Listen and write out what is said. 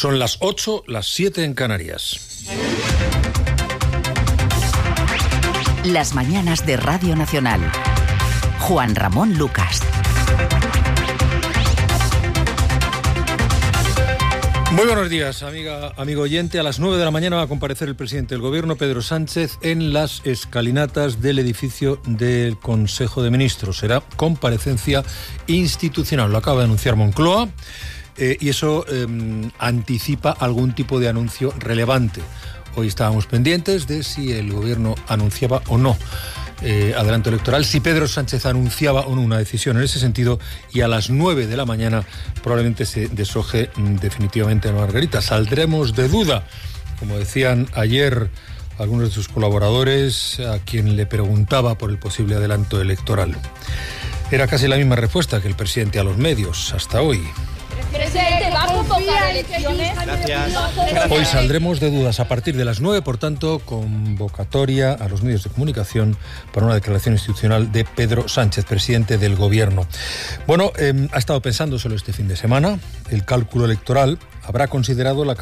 Son las 8, las 7 en Canarias. Las mañanas de Radio Nacional. Juan Ramón Lucas. Muy buenos días, amigo oyente. A las 9 de la mañana va a comparecer el presidente del Gobierno, Pedro Sánchez, en las escalinatas del edificio del Consejo de Ministros. Será comparecencia institucional. Lo acaba de anunciar Moncloa y eso anticipa algún tipo de anuncio relevante. Hoy estábamos pendientes de si el Gobierno anunciaba o no adelanto electoral, si Pedro Sánchez anunciaba o no una decisión en ese sentido, y a las 9 de la mañana probablemente se deshoje definitivamente la margarita. Saldremos de duda, como decían ayer algunos de sus colaboradores a quien le preguntaba por el posible adelanto electoral. Era casi la misma respuesta que el presidente a los medios hasta hoy. Presidente, ¿va a convocar elecciones? Gracias. Hoy saldremos de dudas a partir de las 9, por tanto, convocatoria a los medios de comunicación para una declaración institucional de Pedro Sánchez, presidente del Gobierno. Bueno, ha estado pensándoselo este fin de semana. El cálculo electoral habrá considerado la